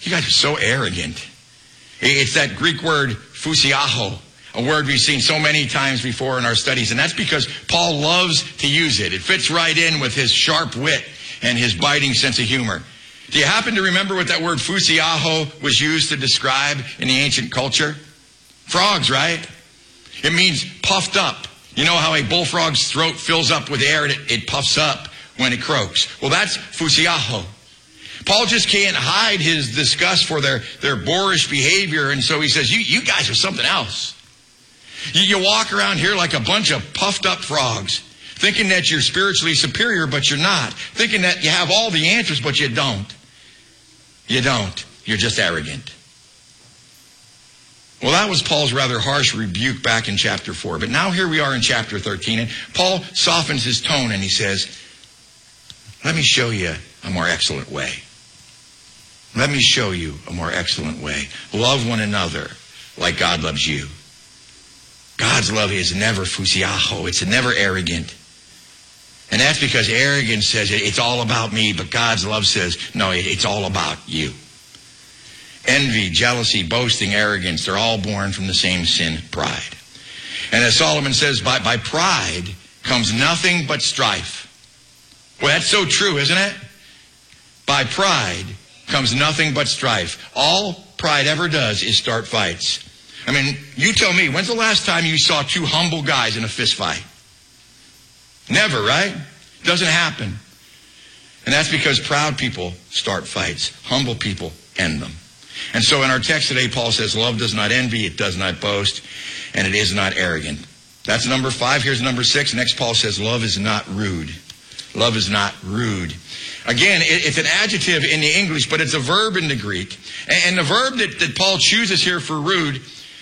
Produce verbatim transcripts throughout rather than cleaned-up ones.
you guys are so arrogant. It's that Greek word phusiaho, a word we've seen so many times before in our studies, and that's because Paul loves to use it. It fits right in with his sharp wit and his biting sense of humor. Do you happen to remember what that word phusiaho was used to describe in the ancient culture? Frogs, right? It means puffed up. You know how a bullfrog's throat fills up with air and it, it puffs up when it croaks? Well, that's phusiaho. Paul just can't hide his disgust for their, their boorish behavior, and so he says, you, you guys are something else. You, you walk around here like a bunch of puffed up frogs, thinking that you're spiritually superior, but you're not. Thinking that you have all the answers, but you don't. You don't. You're just arrogant. Well, that was Paul's rather harsh rebuke back in chapter four. But now here we are in chapter thirteen, and Paul softens his tone and he says, let me show you a more excellent way. Let me show you a more excellent way. Love one another like God loves you. God's love is never phusiaho. It's never arrogant. And that's because arrogance says it's all about me, but God's love says, no, it's all about you. Envy, jealousy, boasting, arrogance, they're all born from the same sin, pride. And as Solomon says, by, by pride comes nothing but strife. Well, that's so true, isn't it? By pride comes nothing but strife. All pride ever does is start fights. I mean, you tell me, when's the last time you saw two humble guys in a fist fight? Never, right? Doesn't happen. And that's because proud people start fights. Humble people end them. And so in our text today, Paul says, love does not envy, it does not boast, and it is not arrogant. That's number five. Here's number six. Next, Paul says, love is not rude. Love is not rude. Again, it's an adjective in the English, but it's a verb in the Greek. And the verb that, that Paul chooses here for rude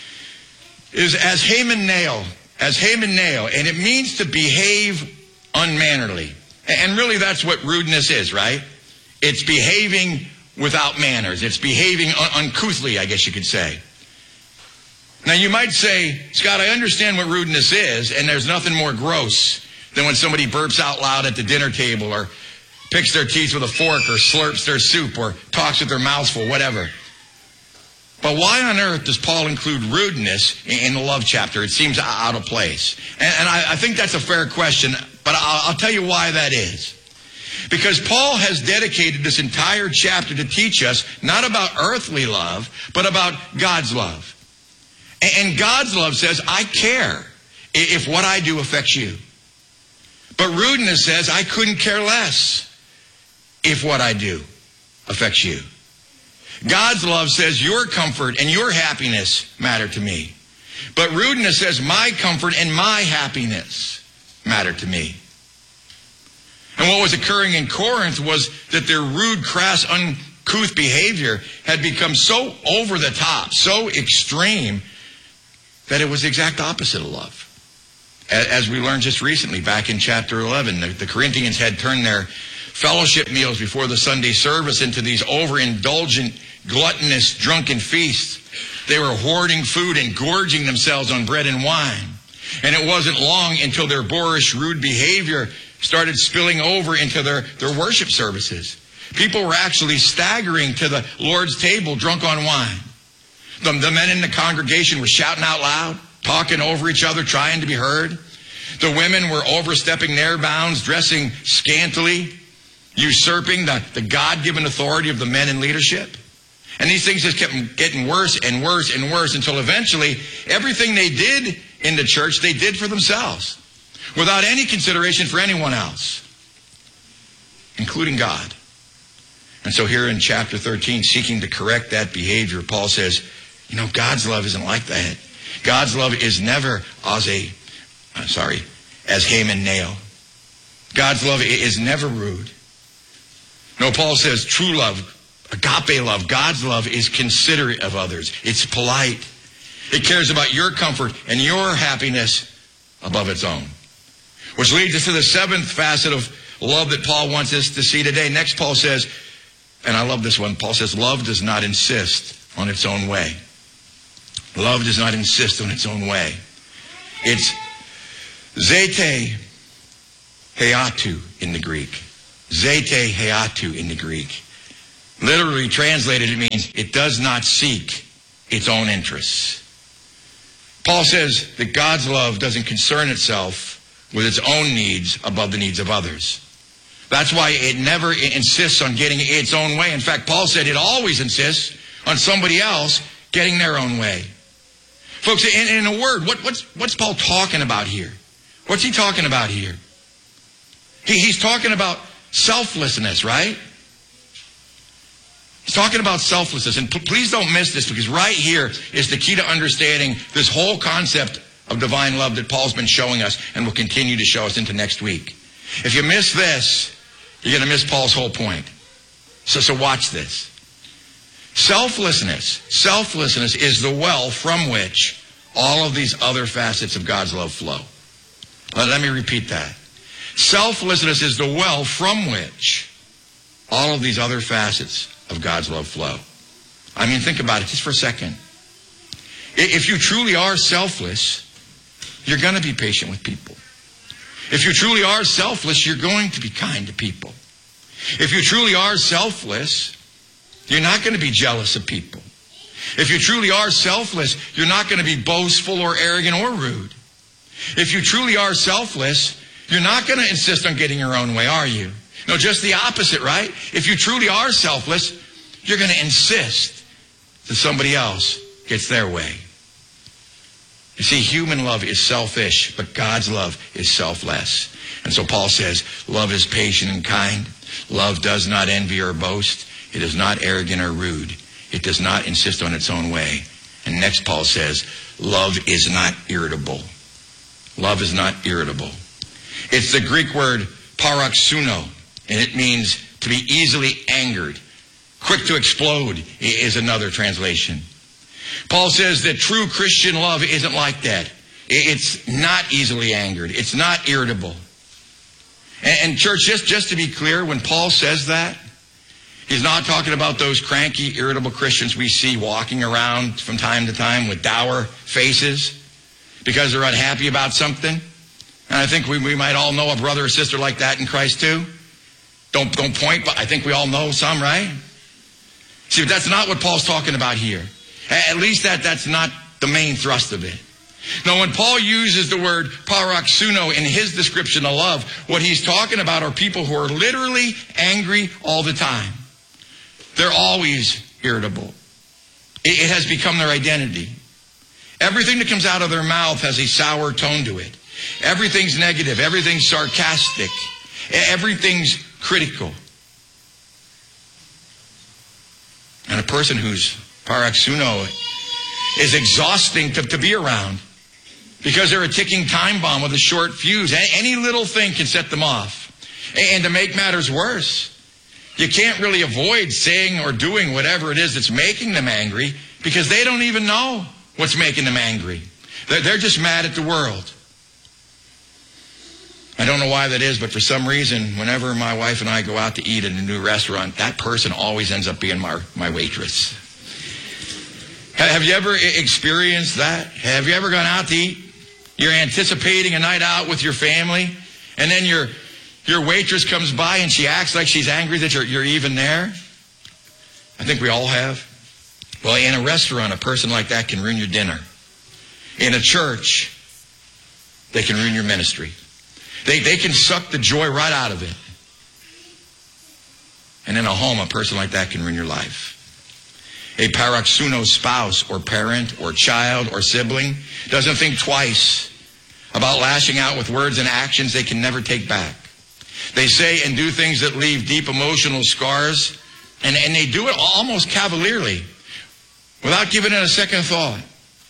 is as hymeneo, as hymeneo, and it means to behave unmannerly. And really that's what rudeness is, right? It's behaving without manners. It's behaving un- uncouthly, I guess you could say. Now you might say, Scott, I understand what rudeness is, and there's nothing more gross than when somebody burps out loud at the dinner table or picks their teeth with a fork or slurps their soup or talks with their mouths full, whatever. But why on earth does Paul include rudeness in the love chapter? It seems out of place. And, and I, I think that's a fair question, but I'll, I'll tell you why that is. Because Paul has dedicated this entire chapter to teach us not about earthly love, but about God's love. And, and God's love says, I care if what I do affects you. But rudeness says, I couldn't care less if what I do affects you. God's love says your comfort and your happiness matter to me. But rudeness says my comfort and my happiness matter to me. And what was occurring in Corinth was that their rude, crass, uncouth behavior had become so over the top, so extreme, that it was the exact opposite of love. As we learned just recently back in chapter eleven, the, the Corinthians had turned their fellowship meals before the Sunday service into these overindulgent, gluttonous, drunken feasts. They were hoarding food and gorging themselves on bread and wine. And it wasn't long until their boorish, rude behavior started spilling over into their, their worship services. People were actually staggering to the Lord's table drunk on wine. The, the men in the congregation were shouting out loud, talking over each other, trying to be heard. The women were overstepping their bounds, dressing scantily, usurping the, the God-given authority of the men in leadership. And these things just kept getting worse and worse and worse until eventually everything they did in the church, they did for themselves, without any consideration for anyone else, including God. And so here in chapter thirteen, seeking to correct that behavior, Paul says, you know, God's love isn't like that. God's love is never as a, I'm sorry, as hymeneo. God's love is never rude. No, Paul says true love, agape love, God's love is considerate of others. It's polite. It cares about your comfort and your happiness above its own. Which leads us to the seventh facet of love that Paul wants us to see today. Next, Paul says, and I love this one, Paul says, love does not insist on its own way. Love does not insist on its own way. It's zete heatu in the Greek. Zete heatu in the Greek. Literally translated, it means it does not seek its own interests. Paul says that God's love doesn't concern itself with its own needs above the needs of others. That's why it never insists on getting its own way. In fact, Paul said it always insists on somebody else getting their own way. Folks, in, in a word, what, what's, what's Paul talking about here? What's he talking about here? He, he's talking about selflessness, right? He's talking about selflessness. And p- please don't miss this, because right here is the key to understanding this whole concept of divine love that Paul's been showing us and will continue to show us into next week. If you miss this, you're going to miss Paul's whole point. So, so watch this. Selflessness, selflessness is the well from which all of these other facets of God's love flow. Let, let me repeat that. Selflessness is the well from which all of these other facets of God's love flow. I mean, think about it just for a second. If you truly are selfless, you're going to be patient with people. If you truly are selfless, you're going to be kind to people. If you truly are selfless, you're not going to be jealous of people. If you truly are selfless, you're not going to be boastful or arrogant or rude. If you truly are selfless, you're not going to insist on getting your own way, are you? No, just the opposite, right? If you truly are selfless, you're going to insist that somebody else gets their way. You see, human love is selfish, but God's love is selfless. And so Paul says, love is patient and kind. Love does not envy or boast. It is not arrogant or rude. It does not insist on its own way. And next Paul says, love is not irritable. Love is not irritable. It's the Greek word paroxuno, and it means to be easily angered. Quick to explode is another translation. Paul says that true Christian love isn't like that. It's not easily angered. It's not irritable. And, and church, just, just to be clear, when Paul says that, he's not talking about those cranky, irritable Christians we see walking around from time to time with dour faces because they're unhappy about something. And I think we, we might all know a brother or sister like that in Christ too. Don't, don't point, but I think we all know some, right? See, but that's not what Paul's talking about here. At least that, that's not the main thrust of it. Now, when Paul uses the word paroxuno in his description of love, what he's talking about are people who are literally angry all the time. They're always irritable. It, it has become their identity. Everything that comes out of their mouth has a sour tone to it. Everything's negative. Everything's sarcastic. Everything's critical. And a person who's paroxuno is exhausting to, to be around because they're a ticking time bomb with a short fuse. Any little thing can set them off. And to make matters worse, you can't really avoid saying or doing whatever it is that's making them angry because they don't even know what's making them angry. They're, they're just mad at the world. I don't know why that is, but for some reason, whenever my wife and I go out to eat at a new restaurant, that person always ends up being my, my waitress. Have you ever experienced that? Have you ever gone out to eat? You're anticipating a night out with your family, and then your your waitress comes by and she acts like she's angry that you're, you're even there. I think we all have. Well, in a restaurant, a person like that can ruin your dinner. In a church, they can ruin your ministry. They, they can suck the joy right out of it. And in a home, a person like that can ruin your life. A paroxuno spouse or parent or child or sibling doesn't think twice about lashing out with words and actions they can never take back. They say and do things that leave deep emotional scars, and, and they do it almost cavalierly without giving it a second thought.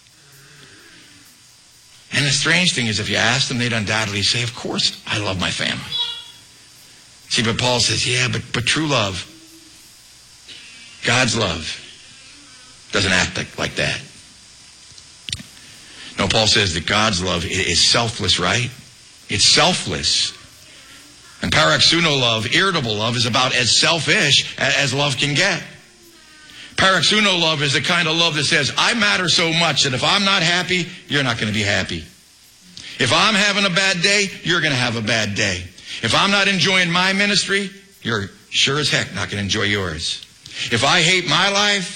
And the strange thing is, if you ask them, they'd undoubtedly say, of course, I love my family. See, but Paul says, yeah, but, but true love, God's love, doesn't act like, like that. No, Paul says that God's love is selfless, right? It's selfless. And paroxuno love, irritable love, is about as selfish as love can get. Paroxuno love is the kind of love that says, I matter so much that if I'm not happy, you're not going to be happy. If I'm having a bad day, you're going to have a bad day. If I'm not enjoying my ministry, you're sure as heck not going to enjoy yours. If I hate my life,